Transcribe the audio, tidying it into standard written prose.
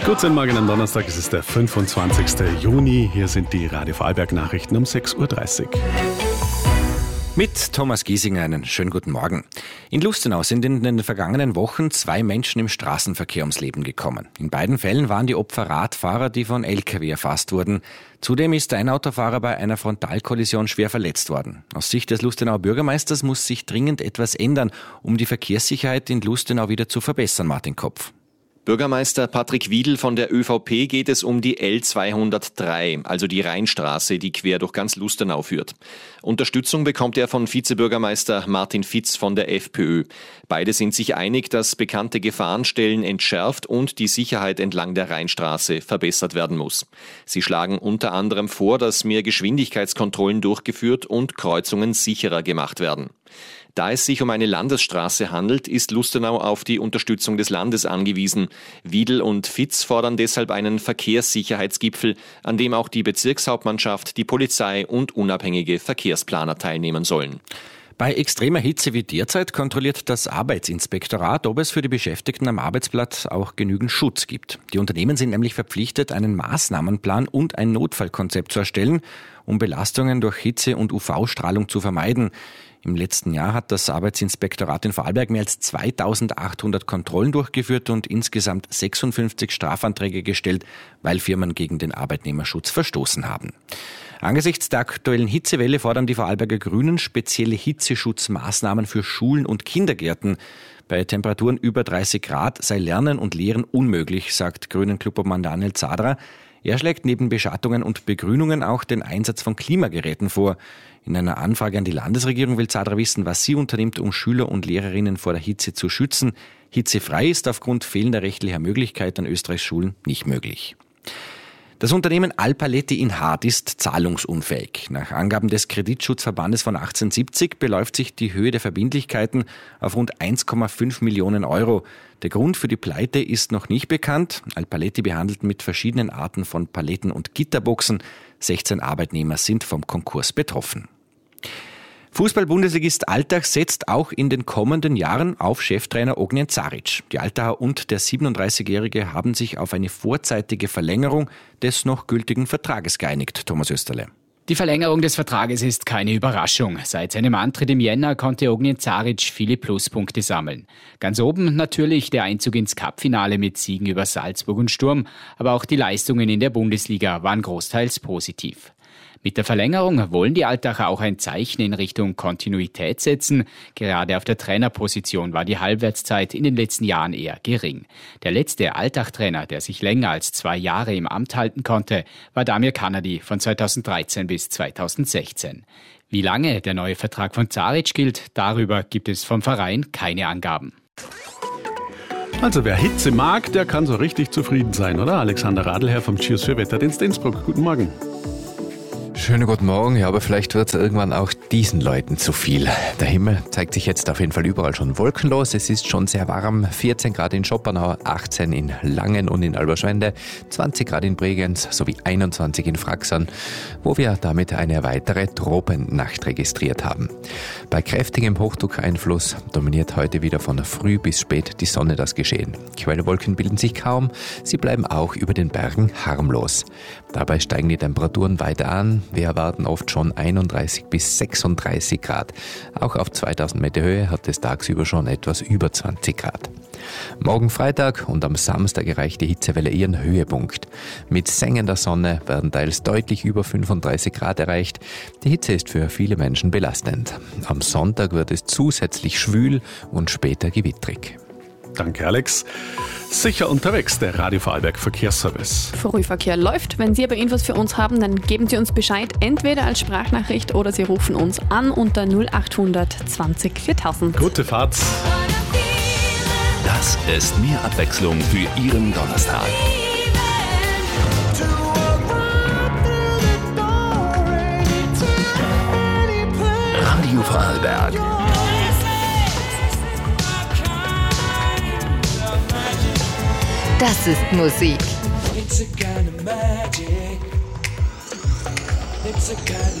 Guten Morgen am Donnerstag, es ist der 25. Juni. Hier sind die Radio Vorarlberg-Nachrichten um 6.30 Uhr. Mit Thomas Giesinger einen schönen guten Morgen. In Lustenau sind in den vergangenen Wochen 2 Menschen im Straßenverkehr ums Leben gekommen. In beiden Fällen waren die Opfer Radfahrer, die von LKW erfasst wurden. Zudem ist ein Autofahrer bei einer Frontalkollision schwer verletzt worden. Aus Sicht des Lustenauer Bürgermeisters muss sich dringend etwas ändern, um die Verkehrssicherheit in Lustenau wieder zu verbessern, Martin Kopf. Bürgermeister Patrick Wiedl von der ÖVP geht es um die L203, also die Rheinstraße, die quer durch ganz Lustenau führt. Unterstützung bekommt er von Vizebürgermeister Martin Fitz von der FPÖ. Beide sind sich einig, dass bekannte Gefahrenstellen entschärft und die Sicherheit entlang der Rheinstraße verbessert werden muss. Sie schlagen unter anderem vor, dass mehr Geschwindigkeitskontrollen durchgeführt und Kreuzungen sicherer gemacht werden. Da es sich um eine Landesstraße handelt, ist Lustenau auf die Unterstützung des Landes angewiesen. Wiedl und Fitz fordern deshalb einen Verkehrssicherheitsgipfel, an dem auch die Bezirkshauptmannschaft, die Polizei und unabhängige Verkehrsplaner teilnehmen sollen. Bei extremer Hitze wie derzeit kontrolliert das Arbeitsinspektorat, ob es für die Beschäftigten am Arbeitsplatz auch genügend Schutz gibt. Die Unternehmen sind nämlich verpflichtet, einen Maßnahmenplan und ein Notfallkonzept zu erstellen, um Belastungen durch Hitze und UV-Strahlung zu vermeiden. Im letzten Jahr hat das Arbeitsinspektorat in Vorarlberg mehr als 2800 Kontrollen durchgeführt und insgesamt 56 Strafanträge gestellt, weil Firmen gegen den Arbeitnehmerschutz verstoßen haben. Angesichts der aktuellen Hitzewelle fordern die Vorarlberger Grünen spezielle Hitzeschutzmaßnahmen für Schulen und Kindergärten. Bei Temperaturen über 30 Grad sei Lernen und Lehren unmöglich, sagt Grünen-Clubobmann Daniel Zadra. Er schlägt neben Beschattungen und Begrünungen auch den Einsatz von Klimageräten vor. In einer Anfrage an die Landesregierung will Zadra wissen, was sie unternimmt, um Schüler und Lehrerinnen vor der Hitze zu schützen. Hitzefrei ist aufgrund fehlender rechtlicher Möglichkeiten an Österreichs Schulen nicht möglich. Das Unternehmen Alpaletti in Hart ist zahlungsunfähig. Nach Angaben des Kreditschutzverbandes von 1870 beläuft sich die Höhe der Verbindlichkeiten auf rund 1,5 Millionen Euro. Der Grund für die Pleite ist noch nicht bekannt. Alpaletti behandelt mit verschiedenen Arten von Paletten und Gitterboxen. 16 Arbeitnehmer sind vom Konkurs betroffen. Fußball-Bundesligist Altach setzt auch in den kommenden Jahren auf Cheftrainer Ognjen Caric. Die Altacher und der 37-Jährige haben sich auf eine vorzeitige Verlängerung des noch gültigen Vertrages geeinigt. Thomas Österle. Die Verlängerung des Vertrages ist keine Überraschung. Seit seinem Antritt im Jänner konnte Ognjen Caric viele Pluspunkte sammeln. Ganz oben natürlich der Einzug ins Cup-Finale mit Siegen über Salzburg und Sturm, aber auch die Leistungen in der Bundesliga waren großteils positiv. Mit der Verlängerung wollen die Altacher auch ein Zeichen in Richtung Kontinuität setzen. Gerade auf der Trainerposition war die Halbwertszeit in den letzten Jahren eher gering. Der letzte Altach-Trainer, der sich länger als 2 Jahre im Amt halten konnte, war Damir Kanadi von 2013 bis 2016. Wie lange der neue Vertrag von Caric gilt, darüber gibt es vom Verein keine Angaben. Also wer Hitze mag, der kann so richtig zufrieden sein, oder? Alexander Radlherr vom Tschüss für Wetterdienst Innsbruck. Guten Morgen. Schönen guten Morgen, ja, aber vielleicht wird es irgendwann auch diesen Leuten zu viel. Der Himmel zeigt sich jetzt auf jeden Fall überall schon wolkenlos. Es ist schon sehr warm, 14 Grad in Schoppernau, 18 in Langen und in Alberschwende, 20 Grad in Bregenz sowie 21 in Fraxern, wo wir damit eine weitere Tropennacht registriert haben. Bei kräftigem Hochdruckeinfluss dominiert heute wieder von früh bis spät die Sonne das Geschehen. Quellwolken bilden sich kaum, sie bleiben auch über den Bergen harmlos. Dabei steigen die Temperaturen weiter an. Wir erwarten oft schon 31 bis 36 Grad. Auch auf 2000 Meter Höhe hat es tagsüber schon etwas über 20 Grad. Morgen Freitag und am Samstag erreicht die Hitzewelle ihren Höhepunkt. Mit sengender Sonne werden teils deutlich über 35 Grad erreicht. Die Hitze ist für viele Menschen belastend. Am Sonntag wird es zusätzlich schwül und später gewittrig. Danke, Alex. Sicher unterwegs, der Radio Vorarlberg Verkehrsservice. Frühverkehr läuft. Wenn Sie aber Infos für uns haben, dann geben Sie uns Bescheid, entweder als Sprachnachricht oder Sie rufen uns an unter 0800 20 4000. Gute Fahrt. Das ist mehr Abwechslung für Ihren Donnerstag. Radio Vorarlberg. Das ist Musik.